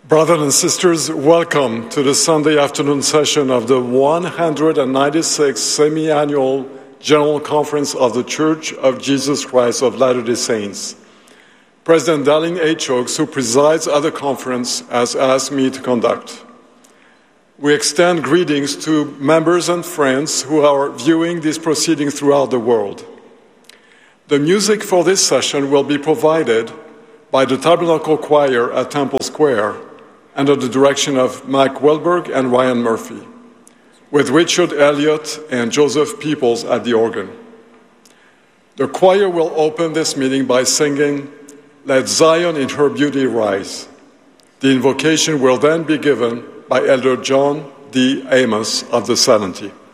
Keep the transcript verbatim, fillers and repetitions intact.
Brothers and sisters, welcome to the Sunday afternoon session of the one hundred ninety-sixth Semi-Annual General Conference of the Church of Jesus Christ of Latter-day Saints. President Dallin H. Oaks, who presides at the conference, has asked me to conduct. We extend greetings to members and friends who are viewing these proceedings throughout the world. The music for this session will be provided by the Tabernacle Choir at Temple Square, under the direction of Mike Welberg and Ryan Murphy, with Richard Elliott and Joseph Peoples at the organ. The choir will open this meeting by singing, "Let Zion in Her Beauty Rise." The invocation will then be given by Elder John D. Amos of the seventy.